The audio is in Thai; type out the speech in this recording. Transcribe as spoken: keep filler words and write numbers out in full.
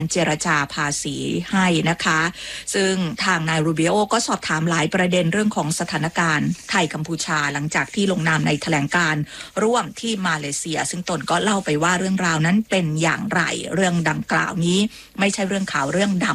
เจรจาภาษีให้นะคะซึ่งทางนายรูบิโอก็สอบถามหลายประเด็นเรื่องของสถานการณ์ไทยกัมพูชาหลังจากที่ลงนามในแถลงการร่วมที่มาเลเซียซึ่งตนก็เล่าไปว่าเรื่องราวนั้นเป็นอย่างไรเรื่องดังกล่าวนี้ไม่ใช่เรื่องข่าวเรื่องดำ